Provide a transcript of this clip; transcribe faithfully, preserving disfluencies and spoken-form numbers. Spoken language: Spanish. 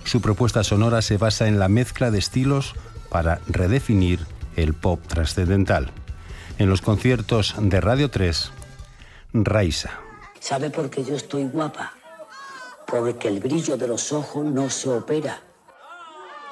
Su propuesta sonora se basa en la mezcla de estilos para redefinir el pop trascendental. En los conciertos de Radio tres, Raiza. ¿Sabe por qué yo estoy guapa? Porque el brillo de los ojos no se opera.